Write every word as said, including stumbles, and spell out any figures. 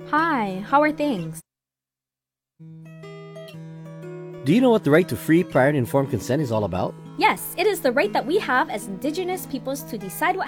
Hi, how are things? Do you know what the right to free, prior, and informed consent is all about? Yes, it is the right that we have as Indigenous peoples to decide what